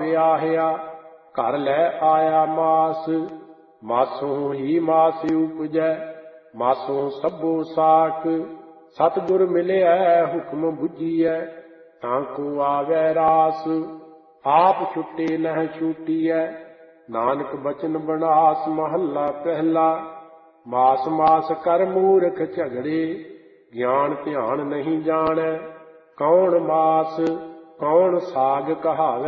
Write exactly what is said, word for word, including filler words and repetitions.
ਵਿਆਹਿਆ, ਘਰ ਲੈ ਆਇਆ ਮਾਸ। ਮਾਸੋਂ ਹੀ ਮਾਸ ਉਪਜੈ, ਮਾਸੋਂ ਸਭੋ ਸਾਕ। ਸਤਿਗੁਰ ਮਿਲਿਆ ਹੁਕਮ ਬੁਝੀਐ, ਤਾਂ ਕੋ ਆਵੈ ਰਾਸ। ਆਪ ਛੁੱਟੇ ਨਹਿ ਛੂਟੀਐ, ਨਾਨਕ ਬਚਨ ਬਨਾਸ। ਮਹੱਲਾ ਪਹਿਲਾ। ਮਾਸ ਮਾਸ ਕਰ ਮੂਰਖ ਝਗੜੇ, ਗਿਆਨ ਧਿਆਨ ਨਹੀਂ ਜਾਣੈ। ਕੌਣ ਮਾਸ ਕੌਣ ਸਾਗ ਕਹਾਵੈ,